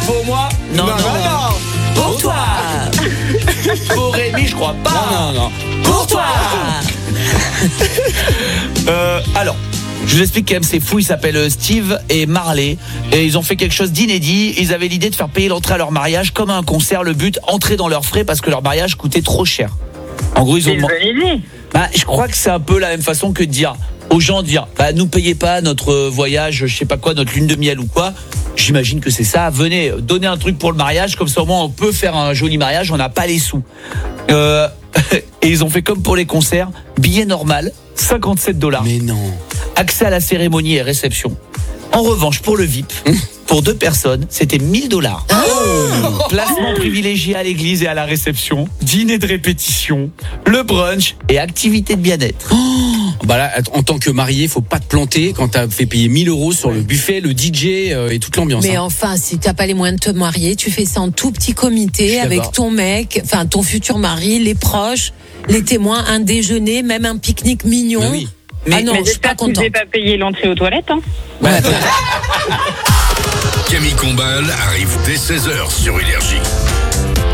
pour moi? Non. Pour toi. Pour Rémi, je crois pas. Non. Pour toi. Alors, je vous explique quand même, c'est fou. Ils s'appellent Steve et Marley et ils ont fait quelque chose d'inédit. Ils avaient l'idée de faire payer l'entrée à leur mariage comme un concert. Le but, entrer dans leurs frais parce que leur mariage coûtait trop cher. En gros, ils ont C'est une bonne idée. je crois que c'est un peu la même façon que de dire aux gens, nous payez pas notre voyage, je sais pas quoi, notre lune de miel ou quoi. J'imagine que c'est ça. Venez, donner un truc pour le mariage, comme ça au moins on peut faire un joli mariage, on n'a pas les sous. Et ils ont fait comme pour les concerts, billet normal, $57. Mais non. Accès à la cérémonie et réception. En revanche, pour le VIP, pour 2 personnes, c'était $1,000. Placement privilégié à l'église et à la réception, dîner de répétition, le brunch et activité de bien-être. Bah là, en tant que marié, faut pas te planter quand t'as fait payer 1 000 € sur le buffet, le DJ et toute l'ambiance. Mais enfin, si t'as pas les moyens de te marier, tu fais ça en tout petit Je comité suis avec d'accord. ton mec, enfin ton futur mari, les proches, les témoins, un déjeuner, même un pique-nique mignon. Mais oui. Ah non, Mais je suis pas j'espère que tu ne contente. vais pas payer l'entrée aux toilettes. Hein. Ouais. Camille Combal arrive dès 16h sur Énergie.